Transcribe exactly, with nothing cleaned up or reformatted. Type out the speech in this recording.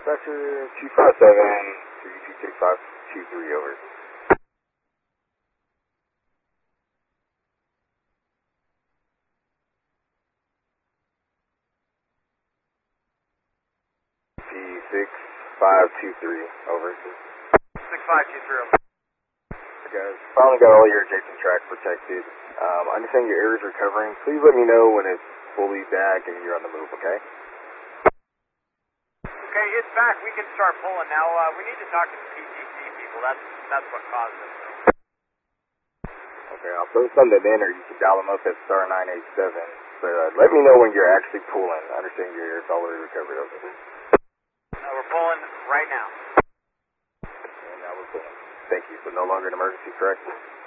Dispatcher two five seven, three two three five two three, over. P six five two three, over. six five two three, over. Guys, finally got all your adjacent track protected. Um, I understand your air is recovering. Please let me know when it's fully back and you're on the move, okay? Okay, it's back. We can start pulling now. Uh, we need to talk to the P T C people. That's that's what caused it. Okay, I'll throw something in, or you can dial them up at star nine eight seven. But uh, let me know when you're actually pulling. I understand your air's already recovered, over. No, we're pulling right now. And now we're pulling. Thank you. So no longer an emergency, correct?